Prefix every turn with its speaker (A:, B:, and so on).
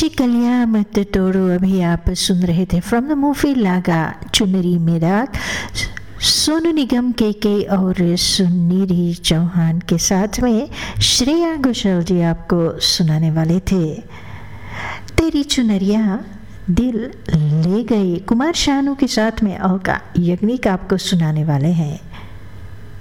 A: कच्ची कलियां मत तोड़ो अभी आप सुन रहे थे फ्रॉम द मूवी लागा चुनरी में राग, सोनू निगम के और सुनीधि चौहान के साथ में श्रेया घोषाल जी आपको सुनाने वाले थे तेरी चुनरिया दिल ले गई। कुमार शानू के साथ में अलका याग्निक आपको सुनाने वाले हैं।